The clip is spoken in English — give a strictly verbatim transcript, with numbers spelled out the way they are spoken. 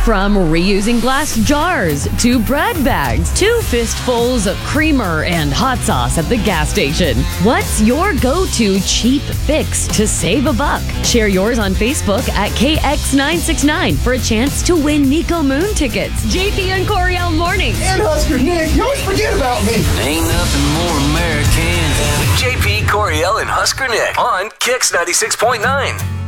From reusing glass jars to bread bags to fistfuls of creamer and hot sauce at the gas station. What's your go-to cheap fix to save a buck? Share yours on Facebook at K X nine six nine for a chance to win Nico Moon tickets. J P and Coriel Mornings. And Husker Nick, you always forget about me. Ain't nothing more American than J P, Coriel, and Husker Nick on Kix ninety-six point nine.